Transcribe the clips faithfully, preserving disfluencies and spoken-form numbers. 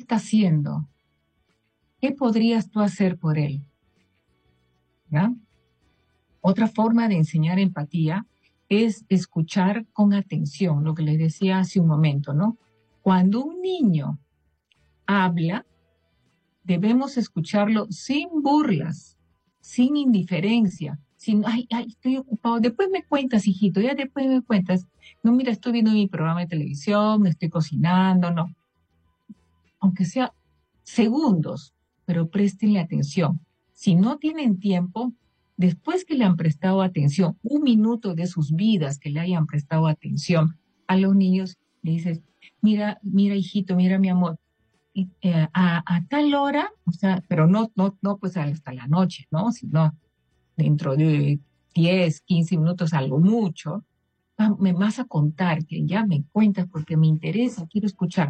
está haciendo? ¿Qué podrías tú hacer por él? ¿Ya? Otra forma de enseñar empatía es escuchar con atención, lo que les decía hace un momento, ¿no? Cuando un niño habla, debemos escucharlo sin burlas, sin indiferencia, sin, ay, ay, estoy ocupado, después me cuentas, hijito, ya después me cuentas. No, mira, estoy viendo mi programa de televisión, estoy cocinando, no. Aunque sea segundos, pero préstenle atención. Si no tienen tiempo, después que le han prestado atención, un minuto de sus vidas que le hayan prestado atención a los niños, le dices, mira, mira, hijito, mira, mi amor, y, eh, a, a tal hora, o sea, pero no, no, no pues hasta la noche, ¿no? Sino dentro de diez, quince minutos, algo mucho, va- me vas a contar, que ya me cuentas porque me interesa, quiero escuchar.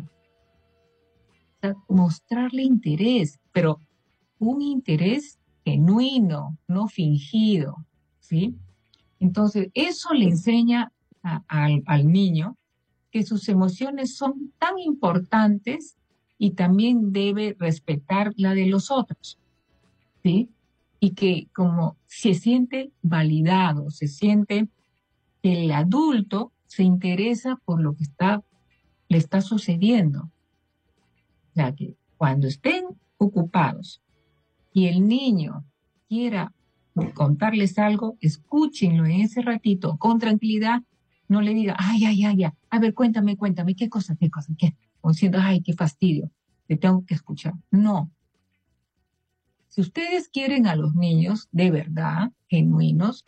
O sea, mostrarle interés, pero un interés genuino, no fingido, ¿sí? Entonces, eso le enseña a- al, al niño que sus emociones son tan importantes y también debe respetar la de los otros, ¿sí? Y que como se siente validado, se siente que el adulto se interesa por lo que está, le está sucediendo. O sea, que cuando estén ocupados y el niño quiera contarles algo, escúchenlo en ese ratito con tranquilidad, no le diga, ay, ay, ay, ay, a ver, cuéntame, cuéntame, qué cosa, qué cosa, qué, o diciendo, ay, qué fastidio, te tengo que escuchar. No. Si ustedes quieren a los niños de verdad, genuinos,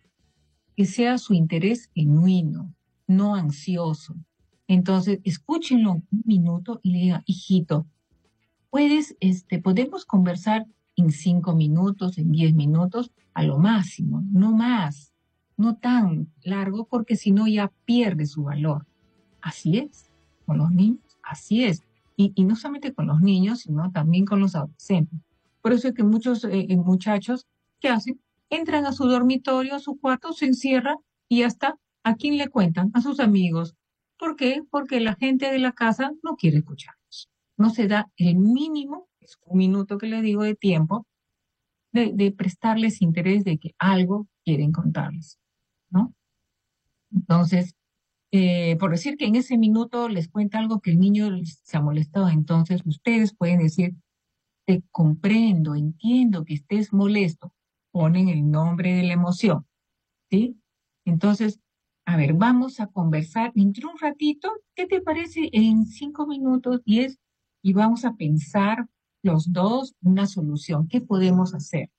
que sea su interés genuino, no ansioso. Entonces, escúchenlo un minuto y le diga, hijito, puedes, este, podemos conversar en cinco minutos, en diez minutos, a lo máximo, no más, no tan largo, porque si no ya pierde su valor. Así es, con los niños, así es. Y, y no solamente con los niños, sino también con los adolescentes. Por eso es que muchos eh, eh, muchachos, ¿qué hacen? Entran a su dormitorio, a su cuarto, se encierran y hasta ¿a quién le cuentan? A sus amigos. ¿Por qué? Porque la gente de la casa no quiere escucharlos. No se da el mínimo, es un minuto que le digo de tiempo, de, de prestarles interés de que algo quieren contarles, ¿no? Entonces, eh, por decir que en ese minuto les cuenta algo que el niño se ha molestado, entonces ustedes pueden decir, te comprendo, entiendo que estés molesto, ponen el nombre de la emoción, ¿sí? Entonces, a ver, vamos a conversar entre un ratito, ¿qué te parece en cinco minutos, diez? Y vamos a pensar los dos una solución, ¿qué podemos hacer?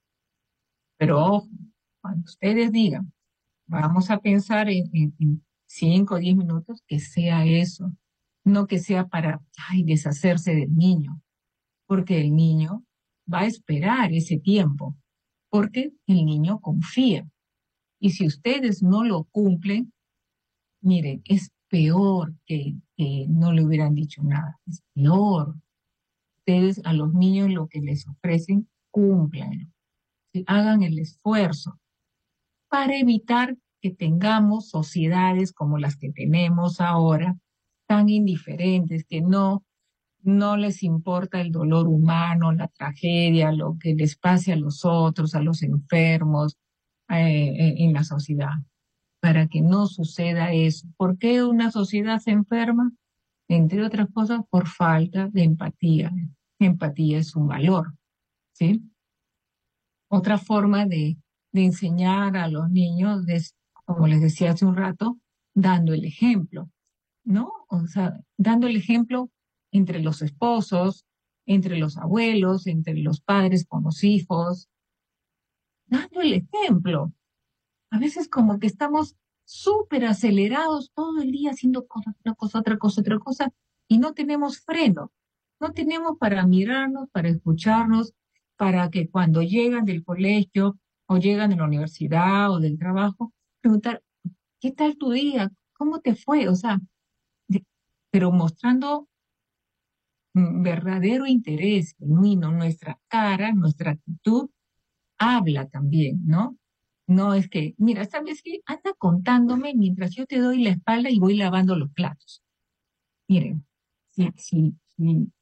Pero ojo, cuando ustedes digan, vamos a pensar en, en, en cinco o diez minutos, que sea eso, no que sea para, ay, deshacerse del niño, porque el niño va a esperar ese tiempo, porque el niño confía. Y si ustedes no lo cumplen, miren, es peor que, que no le hubieran dicho nada, es peor. Ustedes a los niños lo que les ofrecen, cúmplanlo, ¿sí? Hagan el esfuerzo para evitar que tengamos sociedades como las que tenemos ahora, tan indiferentes, que no, no les importa el dolor humano, la tragedia, lo que les pase a los otros, a los enfermos, eh, en la sociedad, para que no suceda eso. ¿Por qué una sociedad se enferma? Entre otras cosas, por falta de empatía. Empatía es un valor, ¿sí? Otra forma de, de enseñar a los niños es, como les decía hace un rato, dando el ejemplo, ¿no? O sea, dando el ejemplo entre los esposos, entre los abuelos, entre los padres con los hijos, dando el ejemplo. A veces como que estamos súper acelerados todo el día haciendo cosas, una cosa, otra cosa, otra cosa, y no tenemos freno. No tenemos para mirarnos, para escucharnos, para que cuando llegan del colegio o llegan de la universidad o del trabajo, preguntar, ¿qué tal tu día? ¿Cómo te fue? O sea, de- pero mostrando mm, verdadero interés genuino, nuestra cara, nuestra actitud habla también, ¿no? No es que, mira, ¿sabes qué? Anda contándome mientras yo te doy la espalda y voy lavando los platos. Miren, si, si, si